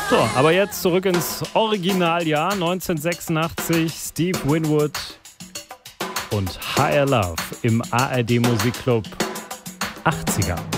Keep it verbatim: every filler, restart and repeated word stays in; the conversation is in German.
So, aber jetzt zurück ins Originaljahr neunzehnhundertsechsundachtzig. Steve Winwood und Higher Love im A R D Musikclub achtziger.